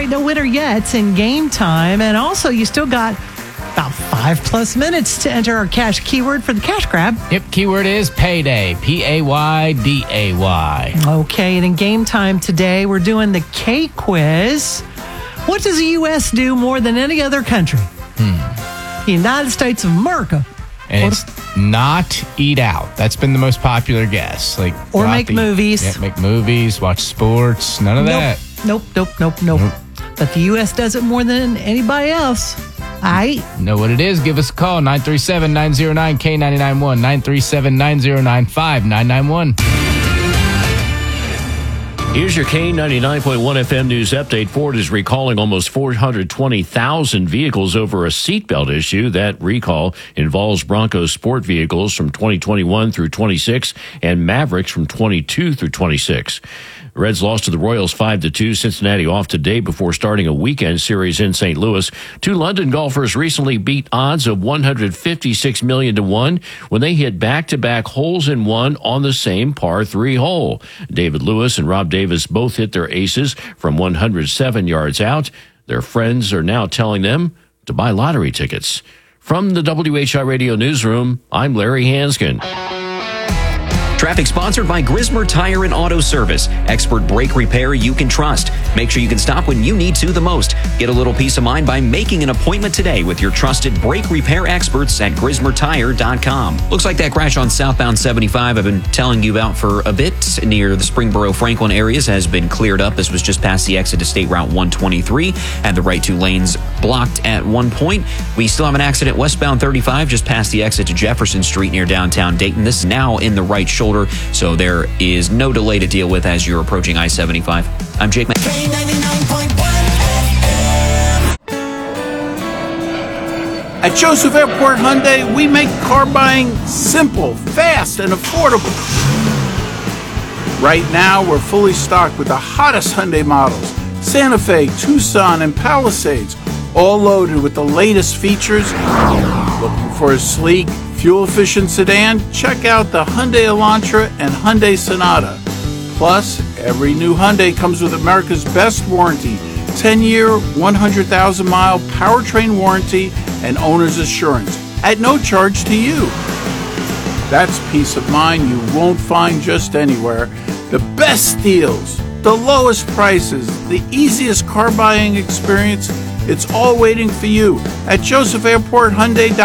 right, no winner yet in game time. And also, you still got about 5+ minutes to enter our cash keyword for the cash grab. Yep, keyword is payday. Payday. Okay, and in game time today, we're doing the K quiz. What does the U.S. do more than any other country? The United States of America. And it's not eat out. That's been the most popular guess. Or make movies. Yeah, make movies, watch sports, none of that. Nope. But the U.S. does it more than anybody else. I know what it is. Give us a call, 937-909-K991, 937-909-5991. Here's your K99.1 FM news update. Ford is recalling almost 420,000 vehicles over a seatbelt issue. That recall involves Bronco sport vehicles from 2021 through 26 and Mavericks from 22 through 26. Reds lost to the Royals 5-2. Cincinnati off today before starting a weekend series in St. Louis. Two London golfers recently beat odds of 156 million to 1 when they hit back-to-back holes-in-one on the same par 3 hole. David Lewis and Rob Davis both hit their aces from 107 yards out. Their friends are now telling them to buy lottery tickets. From the WHI Radio Newsroom, I'm Larry Hanskin. Traffic sponsored by Grismer Tire and Auto Service. Expert brake repair you can trust. Make sure you can stop when you need to the most. Get a little peace of mind by making an appointment today with your trusted brake repair experts at GrismerTire.com. Looks like that crash on southbound 75 I've been telling you about for a bit near the Springboro Franklin areas has been cleared up. This was just past the exit to State Route 123 and the right 2 lanes blocked at one point. We still have an accident westbound 35 just past the exit to Jefferson Street near downtown Dayton. This is now in the right shoulder, so there is no delay to deal with as you're approaching I-75. I'm Jake. At Joseph Airport Hyundai, we make car buying simple, fast, and affordable. Right now, we're fully stocked with the hottest Hyundai models: Santa Fe, Tucson, and Palisades, all loaded with the latest features. Looking for a sleek, fuel-efficient sedan? Check out the Hyundai Elantra and Hyundai Sonata. Plus, every new Hyundai comes with America's best warranty: 10-year, 100,000-mile powertrain warranty and owner's assurance at no charge to you. That's peace of mind you won't find just anywhere. The best deals, the lowest prices, the easiest car buying experience, it's all waiting for you at Joseph Airport Hyundai.